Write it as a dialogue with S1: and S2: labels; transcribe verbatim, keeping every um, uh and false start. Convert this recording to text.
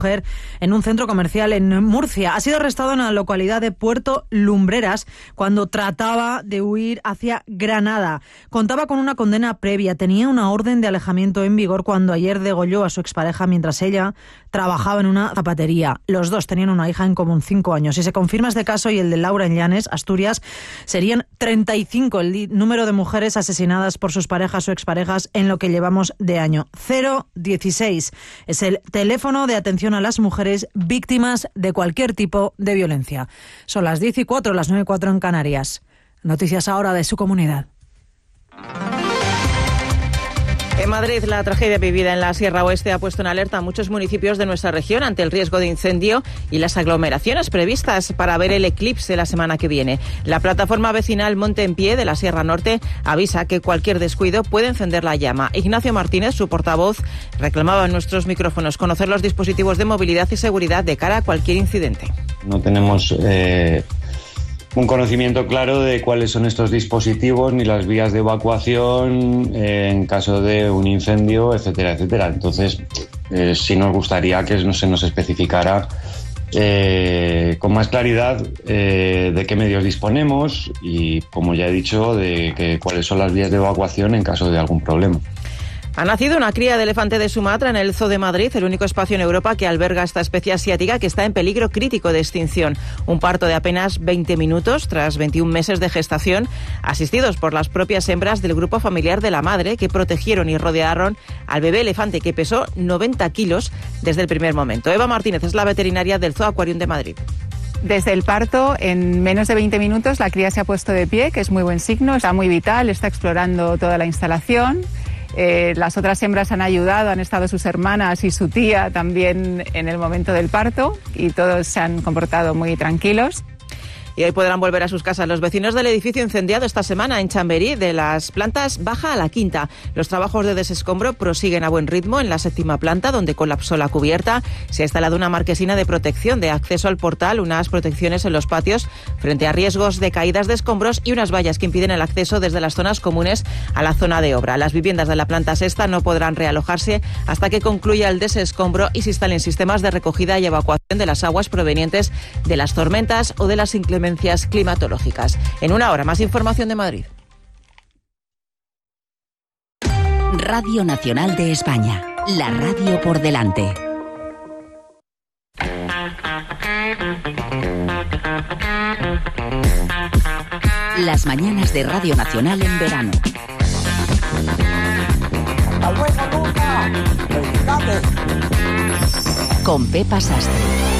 S1: en un centro comercial en Murcia. Ha sido arrestado en la localidad de Puerto Lumbreras cuando trataba de huir hacia Granada. Contaba con una condena previa, tenía una orden de alejamiento en vigor cuando ayer degolló a su expareja mientras ella trabajaba en una zapatería. Los dos tenían una hija en común, cinco años. Si se confirma este caso y el de Laura en Llanes, Asturias, serían treinta y cinco el número de mujeres asesinadas por sus parejas o exparejas en lo que llevamos de año. cero dieciséis es el teléfono de atención a las mujeres víctimas de cualquier tipo de violencia. Son las diez y cuatro, las nueve y cuatro en Canarias. Noticias ahora de su comunidad.
S2: En Madrid, la tragedia vivida en la Sierra Oeste ha puesto en alerta a muchos municipios de nuestra región ante el riesgo de incendio y las aglomeraciones previstas para ver el eclipse la semana que viene. La plataforma vecinal Monte en Pie de la Sierra Norte avisa que cualquier descuido puede encender la llama. Ignacio Martínez, su portavoz, reclamaba en nuestros micrófonos conocer los dispositivos de movilidad y seguridad de cara a cualquier incidente.
S3: No tenemos Eh... un conocimiento claro de cuáles son estos dispositivos ni las vías de evacuación eh, en caso de un incendio, etcétera, etcétera. Entonces, eh, sí nos gustaría que no se nos especificara eh, con más claridad eh, de qué medios disponemos y, como ya he dicho, de que, cuáles son las vías de evacuación en caso de algún problema.
S2: Ha nacido una cría de elefante de Sumatra en el Zoo de Madrid, el único espacio en Europa que alberga esta especie asiática que está en peligro crítico de extinción. Un parto de apenas veinte minutos tras veintiún meses de gestación, asistidos por las propias hembras del grupo familiar de la madre que protegieron y rodearon al bebé elefante que pesó noventa kilos desde el primer momento. Eva Martínez es la veterinaria del Zoo Aquarium de Madrid.
S4: Desde el parto, en menos de veinte minutos, la cría se ha puesto de pie, que es muy buen signo, está muy vital, está explorando toda la instalación. Eh, las otras hembras han ayudado, han estado sus hermanas y su tía también en el momento del parto y todos se han comportado muy tranquilos.
S2: Y hoy podrán volver a sus casas los vecinos del edificio incendiado esta semana en Chamberí, de las plantas baja a la quinta. Los trabajos de desescombro prosiguen a buen ritmo en la séptima planta, donde colapsó la cubierta. Se ha instalado una marquesina de protección de acceso al portal, unas protecciones en los patios frente a riesgos de caídas de escombros y unas vallas que impiden el acceso desde las zonas comunes a la zona de obra. Las viviendas de la planta sexta no podrán realojarse hasta que concluya el desescombro y se instalen sistemas de recogida y evacuación de las aguas provenientes de las tormentas o de las inclemencias climatológicas. En una hora, más información de Madrid.
S5: Radio Nacional de España, la radio por delante. Las mañanas de Radio Nacional en verano. Con Pepa Sastre.